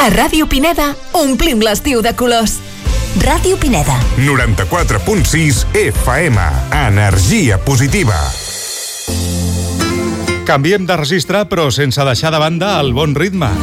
A Ràdio Pineda omplim l'estiu de colors. Ràdio Pineda. 94.6 FM. Energia positiva. Canviem de registre, però sense deixar de banda el bon ritme.